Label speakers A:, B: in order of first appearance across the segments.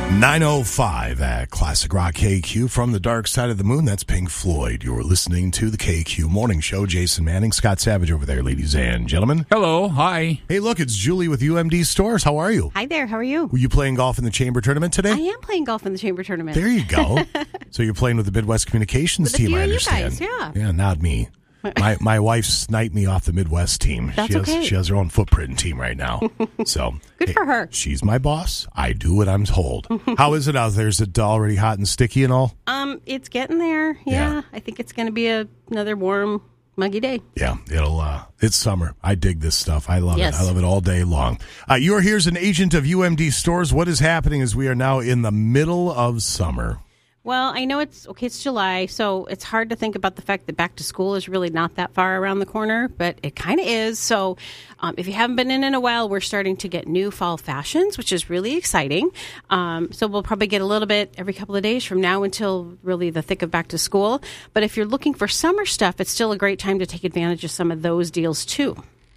A: 9:05 at Classic Rock KQ from the dark side of the moon. That's Pink Floyd. You're listening to the KQ Morning Show. Jason Manning, Scott Savage over there, ladies and gentlemen.
B: Hello. Hi.
A: Hey, look, it's Julie with UMD Stores. How are you?
C: Hi there. How are you?
A: Were you playing golf in the Chamber Tournament today?
C: I am playing golf in the Chamber Tournament.
A: There you go. So you're playing with the Midwest Communications team, I understand.
C: You guys,
A: Yeah, not me. My wife sniped me off the Midwest team.
C: That's okay.
A: She has her own footprint team right now. So
C: Good for her.
A: She's my boss. I do what I'm told. How is it out there? Is it already hot and sticky and all?
C: It's getting there. Yeah. I think it's going to be another warm, muggy day.
A: Yeah, it's summer. I dig this stuff. I love it.
C: Yes.
A: I love it all day long. You're here as an agent of UMD Stores. What is happening is we are now in the middle of summer.
C: Well, I know it's July, so it's hard to think about the fact that back to school is really not that far around the corner, but it kind of is. So if you haven't been in a while, we're starting to get new fall fashions, which is really exciting. So we'll probably get a little bit every couple of days from now until really the thick of back to school. But if you're looking for summer stuff, it's still a great time to take advantage of some of those deals, too.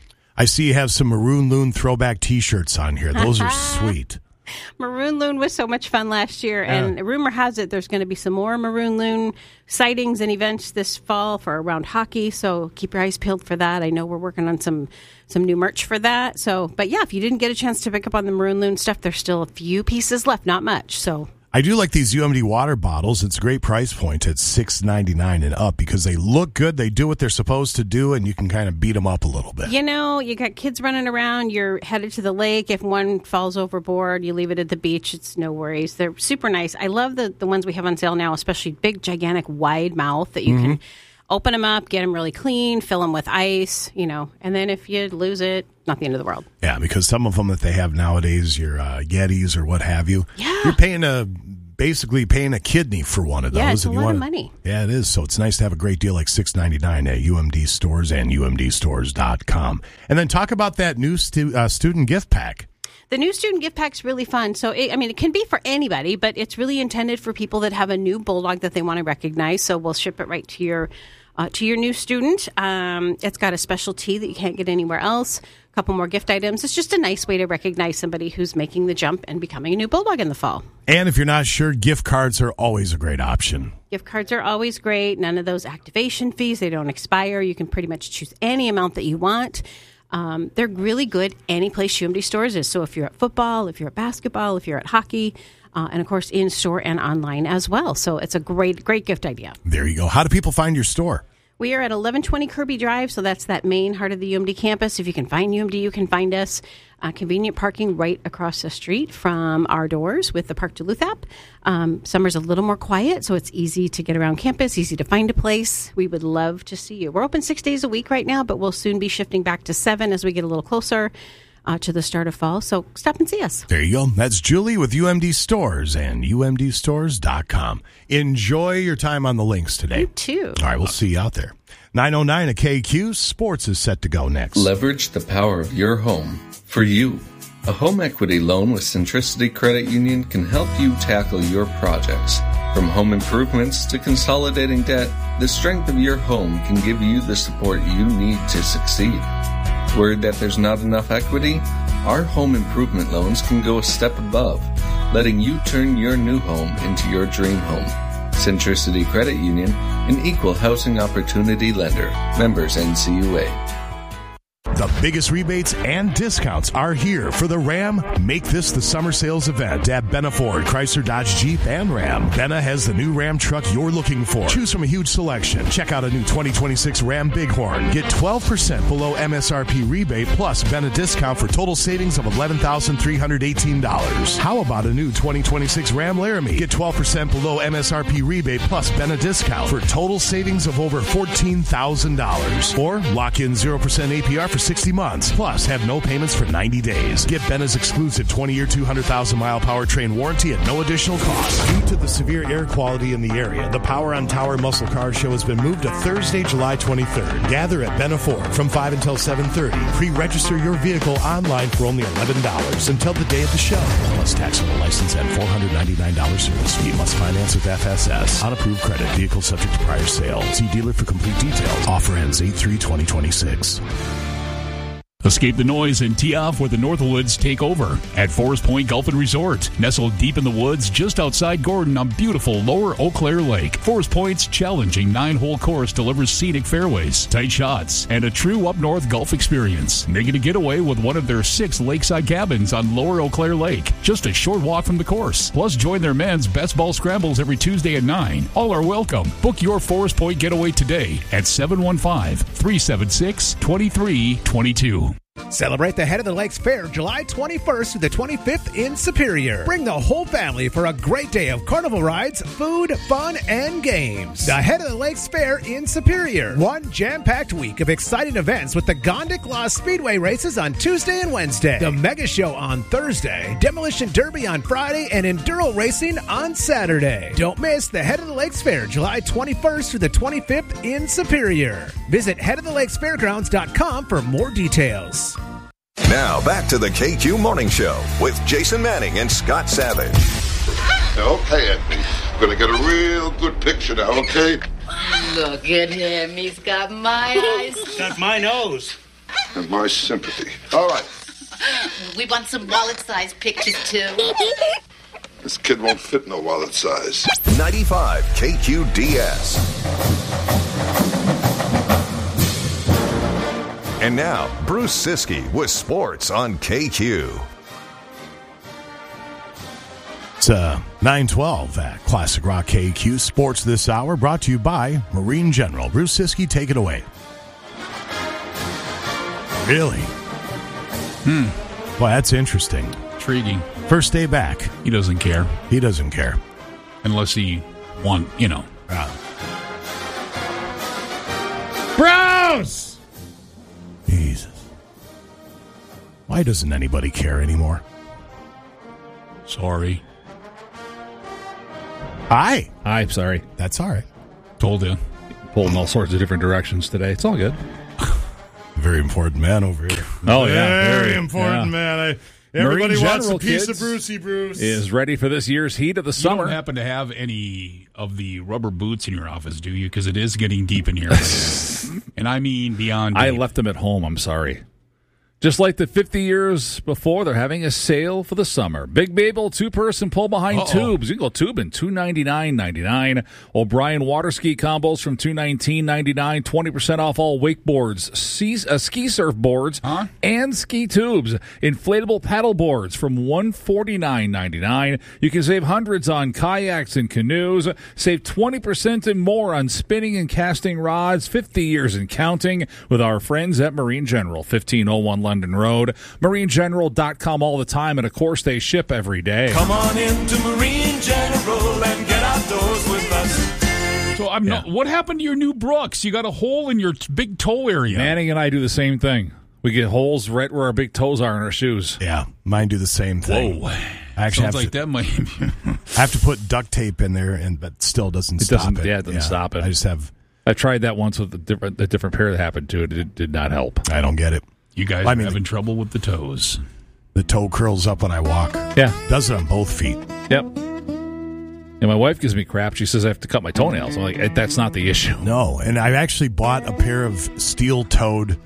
A: I see you have some Maroon Loon throwback T-shirts on here. Those are sweet.
C: Maroon Loon was so much fun last year, and rumor has it there's going to be some more Maroon Loon sightings and events this fall for around hockey, so keep your eyes peeled for that. I know we're working on some new merch for that. So, but yeah, if you didn't get a chance to pick up on the Maroon Loon stuff, there's still a few pieces left, not much, so...
A: I do like these UMD water bottles. It's a great price point at $6.99 and up because they look good. They do what they're supposed to do, and you can kind of beat them up a little bit.
C: You know, you got kids running around. You're headed to the lake. If one falls overboard, you leave it at the beach. It's no worries. They're super nice. I love the ones we have on sale now, especially big, gigantic, wide mouth that you can open them up, get them really clean, fill them with ice, and then if you lose it, not the end of the world.
A: Yeah, because some of them that they have nowadays, your Yetis or what have you,
C: you're
A: basically paying a kidney for one of those.
C: Yeah, it's a lot of money.
A: Yeah, it is. So it's nice to have a great deal like $6.99 at UMD Stores and UMDstores.com. And then talk about that new student gift pack.
C: The new student gift pack's really fun. So, it can be for anybody, but it's really intended for people that have a new bulldog that they want to recognize. So we'll ship it right to your new student. It's got a special tea that you can't get anywhere else. A couple more gift items. It's just a nice way to recognize somebody who's making the jump and becoming a new bulldog in the fall.
A: And if you're not sure, gift cards are always a great option.
C: Gift cards are always great. None of those activation fees. They don't expire. You can pretty much choose any amount that you want. They're really good any place UMD Stores is. So if you're at football, if you're at basketball, if you're at hockey, and, of course, in-store and online as well. So it's a great gift idea.
A: There you go. How do people find your store?
C: We are at 1120 Kirby Drive, so that's that main heart of the UMD campus. If you can find UMD, you can find us. Convenient parking right across the street from our doors with the Park Duluth app. Summer's a little more quiet, so it's easy to get around campus, easy to find a place. We would love to see you. We're open 6 days a week right now, but we'll soon be shifting back to 7 as we get a little closer to the start of fall. So stop and see us. There
A: you go. That's Julie with UMD Stores and UMDstores.com. Enjoy your time on the links today.
C: You too.
A: All right, we'll see you out there. 9:09 at KQ. Sports is set to go next.
D: Leverage the power of your home for you. A home equity loan with Centricity Credit Union can help you tackle your projects. From home improvements to consolidating debt, the strength of your home can give you the support you need to succeed. Worried that there's not enough equity? Our home improvement loans can go a step above, letting you turn your new home into your dream home. Centricity Credit Union, an equal housing opportunity lender. Members NCUA.
A: The biggest rebates and discounts are here for the Ram Make This the Summer Sales event at Benna Ford, Chrysler, Dodge, Jeep, and Ram. Benna has the new Ram truck you're looking for. Choose from a huge selection. Check out a new 2026 Ram Bighorn. Get 12% below MSRP rebate plus Benna discount for total savings of $11,318. How about a new 2026 Ram Laramie? Get 12% below MSRP rebate plus Benna discount for total savings of over $14,000. Or lock in 0% APR for 60 months, plus have no payments for 90 days. Get Benna's exclusive 20-year, 200,000-mile powertrain warranty at no additional cost. Due to the severe air quality in the area, the Power on Tower Muscle Car Show has been moved to Thursday, July 23rd. Gather at Benna Ford from 5 until 7:30. Pre-register your vehicle online for only $11 until the day of the show. Plus taxable license and $499 service fee. Must finance with FSS. On approved credit. Vehicle subject to prior sale. See dealer for complete details. Offer ends 8/3/2026.
B: Escape the noise and tee off where the Northwoods take over at Forest Point Golf and Resort. Nestled deep in the woods just outside Gordon on beautiful Lower Eau Claire Lake. Forest Point's challenging 9-hole course delivers scenic fairways, tight shots, and a true up-north golf experience. Make it a getaway with one of their 6 lakeside cabins on Lower Eau Claire Lake. Just a short walk from the course. Plus, join their men's best ball scrambles every Tuesday at 9. All are welcome. Book your Forest Point getaway today at 715-376-2322.
E: Celebrate the Head of the Lakes Fair July 21st to the 25th in Superior. Bring the whole family for a great day of carnival rides, food, fun, and games. The Head of the Lakes Fair in Superior. One jam-packed week of exciting events with the Gondik Law Speedway races on Tuesday and Wednesday, the Mega Show on Thursday, Demolition Derby on Friday, and Enduro Racing on Saturday. Don't miss the Head of the Lakes Fair July 21st to the 25th in Superior. Visit headofthelakefairgrounds.com for more details.
F: Now, back to the KQ Morning Show with Jason Manning and Scott Savage.
G: Okay, Anthony. I'm going to get a real good picture now, okay?
H: Look at him. He's got my eyes.
I: Got my nose.
G: And my sympathy. All right.
H: We want some wallet-sized pictures, too.
G: This kid won't fit no wallet size.
F: 95 KQDS. And now, Bruce Siskey with sports on KQ.
A: It's 9:12 at Classic Rock KQ. Sports this hour brought to you by Marine General. Bruce Siskey, take it away. Really? Well, that's interesting.
B: Intriguing.
A: First day back.
B: He doesn't care.
A: He doesn't care.
B: Unless he won,
A: Bruce! Jesus. Why doesn't anybody care anymore?
B: Sorry.
A: Hi.
J: I'm sorry.
A: That's all right.
B: Told you.
J: Pulling all sorts of different directions today. It's all good.
A: Very important man over here.
J: Oh, yeah.
A: Very important man. Everybody
J: Marine
A: wants
J: General,
A: a piece
J: kids,
A: of Brucey Bruce.
J: Is ready for this year's heat of the summer.
B: You don't happen to have any of the rubber boots in your office, do you? Because it is getting deep in here. And I mean beyond deep.
J: I left them at home. I'm sorry. Just like the 50 years before, they're having a sale for the summer. Big Babel 2-person pull-behind tubes. You can go tubing, $299.99. O'Brien water ski combos from $219.99. 20% off all wakeboards, ski surfboards, and ski tubes. Inflatable paddle boards from $149.99. You can save hundreds on kayaks and canoes. Save 20% and more on spinning and casting rods. 50 years and counting with our friends at Marine General, 1501 London Road. MarineGeneral.com all the time, and of course they ship every day.
K: Come on into Marine General and get outdoors with us.
B: So what happened to your new Brooks? You got a hole in your big toe area.
J: Manning and I do the same thing. We get holes right where our big toes are in our shoes.
A: Yeah, mine do the same thing.
B: Whoa.
A: I actually
B: Sounds like that might
A: I have to put duct tape in there, but still doesn't stop it.
J: Yeah, it doesn't stop it.
A: I
J: tried that once with a different pair that happened to it. It did not help.
A: I don't get it.
B: You guys are having trouble with the toes.
A: The toe curls up when I walk.
J: Yeah.
A: Does it on both feet.
J: Yep. And my wife gives me crap. She says I have to cut my toenails. I'm like, that's not the issue.
A: No. And I actually bought a pair of steel-toed,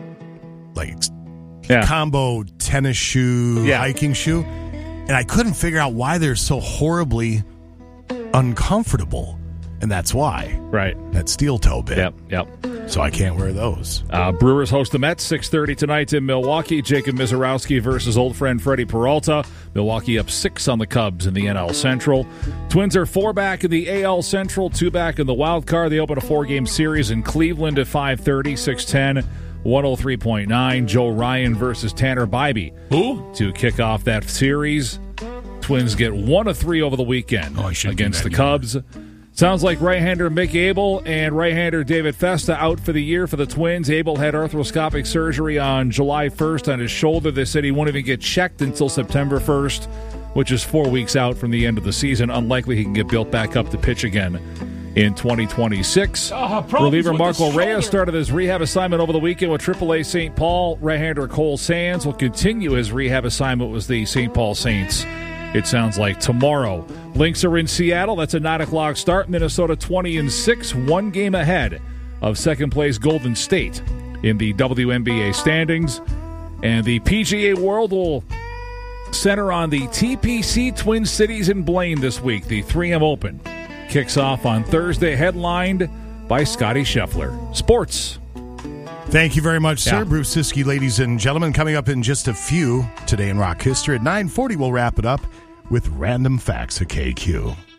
A: combo tennis shoe, hiking shoe. And I couldn't figure out why they're so horribly uncomfortable. And that's why.
J: Right.
A: That steel toe bit.
J: Yep.
A: So I can't wear those.
J: Brewers host the Mets 6:30 tonight in Milwaukee. Jacob Mizorowski versus old friend Freddie Peralta. Milwaukee up 6 on the Cubs in the NL Central. Twins are 4 back in the AL Central, 2 back in the wild card. They open a 4-game series in Cleveland at 5:30, 6:10, 103.9. Joe Ryan versus Tanner Bybee.
B: Who?
J: To kick off that series. Twins get 1 of 3 over the weekend against the Cubs. Sounds like right-hander Mick Abel and right-hander David Festa out for the year for the Twins. Abel had arthroscopic surgery on July 1st on his shoulder. They said he won't even get checked until September 1st, which is 4 weeks out from the end of the season. Unlikely he can get built back up to pitch again in 2026. Reliever Marco Reyes started his rehab assignment over the weekend with AAA St. Paul. Right-hander Cole Sands will continue his rehab assignment with the St. Paul Saints. It sounds like tomorrow. Lynx are in Seattle. That's a 9 o'clock start. Minnesota 20-6, 1 game ahead of second place Golden State in the WNBA standings. And the PGA World will center on the TPC Twin Cities in Blaine this week. The 3M Open kicks off on Thursday, headlined by Scotty Scheffler. Sports.
A: Thank you very much, sir. Bruce Siskey, ladies and gentlemen. Coming up in just a few today in rock history. At 9:40, we'll wrap it up with random facts at KQ.